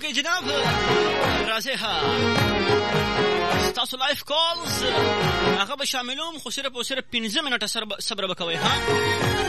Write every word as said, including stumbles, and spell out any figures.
دی جناب راځي ها ستاسو لایف کالز هغه به شاملوم خو صرف او صرف پنځه منټه صبر وکوئ ها